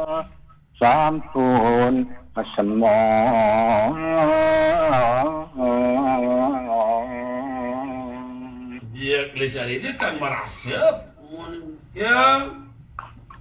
sampun semong. Dia kelihatan itu kan merasap. Ya.